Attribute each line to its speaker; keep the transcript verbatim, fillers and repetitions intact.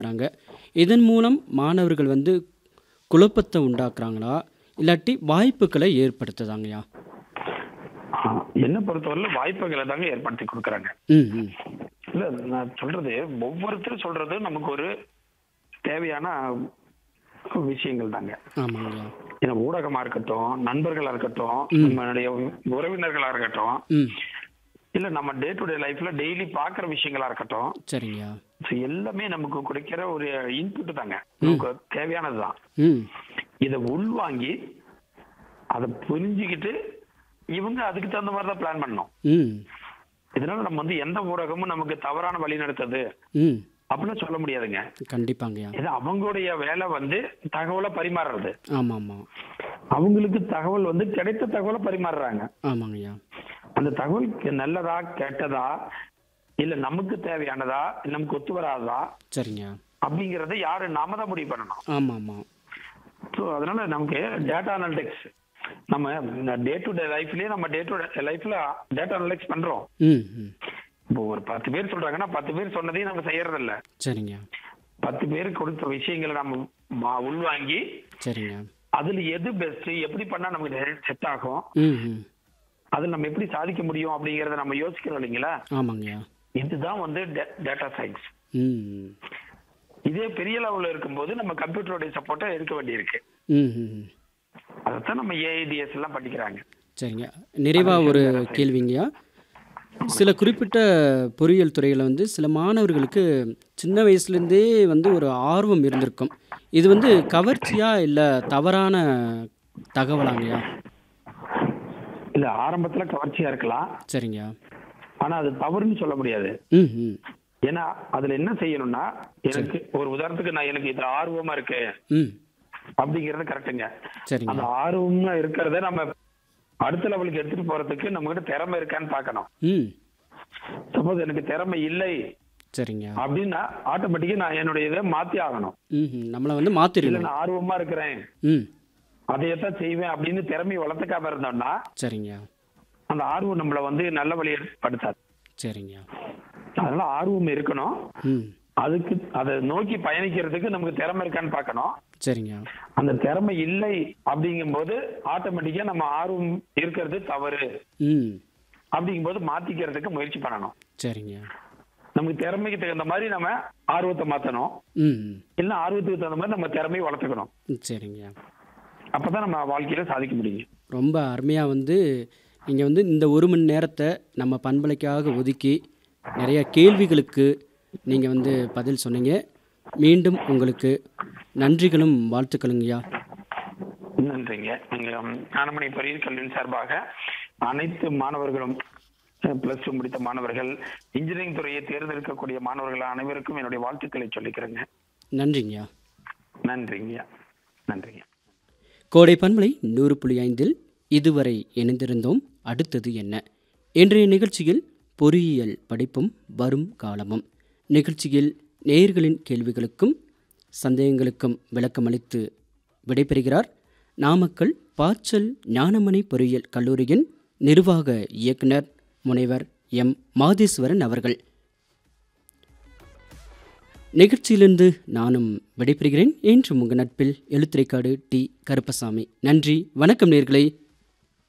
Speaker 1: றாங்க. இதன் மூலம் மாணவர்கள் வந்து குழப்பத்த உண்டாக்குறாங்களா? இல்லாட்டி வாய்ப்புகள ஏற்படுத்துதாங்கயா?
Speaker 2: ஆ, என்ன பொறுத்தவரையில வாய்ப்புகளை தாங்க ஏற்படுத்தி கொடுக்குறாங்க.
Speaker 1: ம், ம்.
Speaker 2: இல்ல நான் சொல்றது ஒவ்வொருத்தரும் சொல்றது நமக்கு ஒரு தேவையான விஷயங்கள் தாங்க.
Speaker 1: ஆமாங்கய்யா.
Speaker 2: ஏன்னா ஊடகமா இருக்கட்டும், நண்பர்களா இருக்கட்டும்,
Speaker 1: ம்.
Speaker 2: நம்மளுடைய உறவினர்களா இருக்கட்டும்,
Speaker 1: ம்.
Speaker 2: இல்ல நம்ம டே டு டே லைஃப்ல டெய்லி பாக்குற விஷயங்களா இருக்கட்டும்,
Speaker 1: சரிங்கய்யா.
Speaker 2: so எல்லாமே நமக்கு கிடைக்கிற ஒரு இன்புட் தாங்க.
Speaker 1: ம்.
Speaker 2: நமக்கு தேவையானதுதான்.
Speaker 1: ம்.
Speaker 2: இதை உள்வாங்கி அதை புரிஞ்சுக்கிட்டு இவங்க அதுக்கு தகுந்த மாதிரி தான் பிளான் பண்ணணும்.
Speaker 1: ம்.
Speaker 2: இதனால நம்ம வந்து எந்த ஊடகமும் நமக்கு தவறான வழி நடத்துது
Speaker 1: ம்.
Speaker 2: அப்படின்னு சொல்ல முடியாதுங்க.
Speaker 1: கண்டிப்பாங்கய்யா.
Speaker 2: இது அவங்களுடைய வேலை வந்து தகவலை பரிமாறுறது.
Speaker 1: ஆமாமா.
Speaker 2: அவங்களுக்கு தகவல் வந்து கிடைத்த தகவலை பரிமாறுறாங்க.
Speaker 1: ஆமாங்கய்யா.
Speaker 2: அந்த தகவல் கெ- நல்லதா கெட்டதா இல்ல நமக்கு தேவையானதா இல்ல நமக்கு ஒத்து வராதா
Speaker 1: சரிங்க.
Speaker 2: அப்படிங்கறத யாரு நாம தான் முடிவு பண்ணணும்.
Speaker 1: ஆமாமா.
Speaker 2: ஸோ அதனால நமக்கு டேட்டா அனலிட்டிக்ஸ் நம்ம டே டு டே லைஃப்லயே நம்ம டே டு டே லைஃப்ல டேட்டா அனலிட்டிக்ஸ் பண்றோம்.
Speaker 1: ம், ம்.
Speaker 2: இப்போ ஒரு பத்து பேர் சொல்றாங்கன்னா பத்து பேர் சொன்னதையும் நம்ம செய்யறது இல்ல.
Speaker 1: சரிங்க.
Speaker 2: பத்து பேர் கொடுத்த விஷயங்களை நம்ம மா- உள்வாங்கி
Speaker 1: சரிங்க.
Speaker 2: அதுல எது பெஸ்ட் எப்படி பண்ணா நமக்கு செட் ஆகும்,
Speaker 1: ம், ம்.
Speaker 2: அதுல நம்ம எப்படி சாதிக்க முடியும் அப்படிங்கறத நம்ம யோசிக்கிறோம் இல்லைங்களா.
Speaker 1: ஆமாங்கய்யா.
Speaker 2: இதுதான் வந்து டேட்டா சயின்ஸ்.
Speaker 1: ம், ம்.
Speaker 2: இதே பெரிய லெவல்ல இருக்கும்போது நம்ம கம்ப்யூட்டருடைய சப்போர்ட்டை எடுக்க வேண்டியிருக்கு.
Speaker 1: ம், ம், ம்.
Speaker 2: அதைத்தான் நம்ம ஏஐடிஎஸ் எல்லாம் படிக்கிறாங்க.
Speaker 1: சரிங்க. நிறைவா ஒரு கேள்விங்கய்யா. சில குறிப்பிட்ட பொறியியல் துறையில வந்து சில மாணவர்களுக்கு சின்ன வயசுலேருந்தே வந்து ஒரு ஆர்வம் இருந்திருக்கும். இது வந்து கவர்ச்சியா இல்ல தவறான தகவலாங்கய்யா?
Speaker 2: இல்ல ஆரம்பத்துல கவர்ச்சியா இருக்கலாம்,
Speaker 1: சரிங்கய்யா.
Speaker 2: ஆனா அது தவறுன்னு சொல்ல முடியாது.
Speaker 1: ம், ம்.
Speaker 2: ஏன்னா அதுல என்ன செய்யணும்னா, எனக்கு ஒரு உதாரணத்துக்கு நான் எனக்கு இதுல ஆர்வமா இருக்கு
Speaker 1: ம்.
Speaker 2: அப்படிங்கறது கரெக்டுங்க.
Speaker 1: சரிங்க.
Speaker 2: அந்த ஆர்வமா இருக்கிறத நம்ம அடுத்த லெவலுக்கு எடுத்துட்டு போறதுக்கு நம்ம கிட்ட திறமை இருக்கான்னு பார்க்கணும்.
Speaker 1: ம்.
Speaker 2: சப்போஸ் எனக்கு திறமை இல்லை
Speaker 1: சரிங்க.
Speaker 2: அப்படின்னா ஆட்டோமேட்டிக்கா நான் என்னுடைய இதை மாத்தி ஆகணும்.
Speaker 1: ம், ம். நம்மள வந்து
Speaker 2: இல்ல
Speaker 1: மாத்திரணும்.
Speaker 2: நான் ஆர்வமா இருக்கிறேன்
Speaker 1: ம்.
Speaker 2: அதையத்தான் செய்வேன் அப்படின்னு திறமையை வளர்த்துக்காம இருந்தோம்னா
Speaker 1: சரிங்க.
Speaker 2: அந்த ஆர்வம் நம்மள வந்து நல்ல வழியை படுத்தாது.
Speaker 1: சரிங்க.
Speaker 2: அதனால ஆர்வம் இருக்கணும்.
Speaker 1: ம்.
Speaker 2: அதுக்கு அதை நோக்கி பயணிக்கிறதுக்கு நமக்கு திறமை இருக்கான்னு பார்க்கணும்.
Speaker 1: சரிங்க.
Speaker 2: அந்த திறமை இல்லை அப்படிங்கும்போது ஆட்டோமேட்டிக்கா நம்ம ஆர்வம் இருக்கிறது தவறு
Speaker 1: ம்.
Speaker 2: அப்படிங்கும்போது மாத்திக்கிறதுக்கு முயற்சி பண்ணணும்.
Speaker 1: சரிங்க.
Speaker 2: நமக்கு திறமைக்கு தகுந்த மாதிரி நம்ம ஆர்வத்தை மாத்தணும்.
Speaker 1: ம், ம்.
Speaker 2: இல்ல ஆர்வத்துக்கு தகுந்த மாதிரி நம்ம திறமையை வளர்த்துக்கணும்.
Speaker 1: ம். சரிங்க.
Speaker 2: அப்பதான் நம்ம வாழ்க்கையில சாதிக்க முடியும்.
Speaker 1: ரொம்ப அருமையா வந்து நீங்க வந்து இந்த ஒரு மணி நேரத்த நம்ம பண்பலைக்காக ஒதுக்கி நிறைய கேள்விகளுக்கு நீங்க வந்து பதில் சொன்னீங்க. மீண்டும் உங்களுக்கு நன்றிகளும் வாழ்த்துக்களுங்கய்யா.
Speaker 2: நன்றிங்க. நீங்க ஞானமணி பொறியியல் கல்வியின் சார்பாக அனைத்து மாணவர்களும் பிளஸ் டூ முடித்த மாணவர்கள், இன்ஜினியரிங் துறையை தேர்ந்தெடுக்கக்கூடிய மாணவர்கள் அனைவருக்கும் என்னுடைய வாழ்த்துக்களை சொல்லிக்கிறேங்க.
Speaker 1: நன்றிங்கய்யா.
Speaker 2: நன்றிங்க. நன்றிங்க.
Speaker 1: கோடை பண்பலை நூறு புள்ளி ஐந்தில் இதுவரை இணைந்திருந்தோம். அடுத்தது என்ன? இன்றைய நிகழ்ச்சியில் பொறியியல் படிப்பும் வரும் காலமும். நிகழ்ச்சியில் நேயர்களின் கேள்விகளுக்கும் சந்தேகங்களுக்கும் விளக்கமளித்து விடைபெறுகிறார் நாமக்கல் பாச்சல் ஞானமணி பொறியியல் கல்லூரியின் நிர்வாக இயக்குனர் முனைவர் எம் மாதேஸ்வரன் அவர்கள். நிகழ்ச்சியிலிருந்து நானும் விடைபெறுகிறேன். என்று உங்கள் நட்பில் எழுத்துரைக்காடு டி கருப்பசாமி. நன்றி, வணக்கம் நேயர்களே.